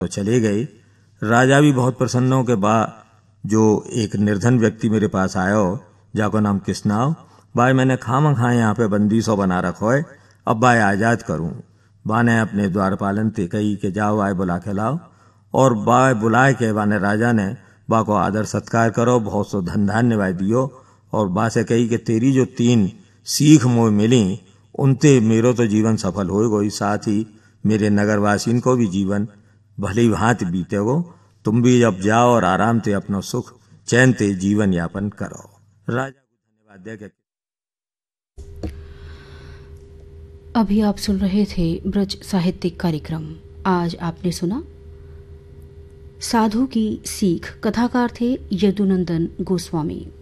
तो चले गए। राजा भी बहुत प्रसन्न हो के बा जो एक निर्धन व्यक्ति मेरे पास आयो, जाको नाम किसनाव, बाय मैंने खाम खाए यहाँ पे बंदी सो बना रखो है, अब बाय आजाद करूं। बा ने अपने द्वारपालन ते कही के जाओ आए बुला के लाओ, और बाय बुलाए के बाने राजा ने बा को आदर सत्कार करो, बहुत सो धन धान्य वाय दियो, और बा से कही कि तेरी जो 3 सीख मोह मिली उनते मेरो तो जीवन सफल हो गई, साथ ही मेरे नगरवासीन को भी जीवन भली भांति बीते गो। तुम भी अब जाओ और आराम से अपना सुख चैन से जीवन यापन करो। राजा को धन्यवाद दे के अभी आप सुन रहे थे ब्रज साहित्यिक कार्यक्रम। आज आपने सुना साधु की सीख, कथाकार थे यदुनंदन गोस्वामी।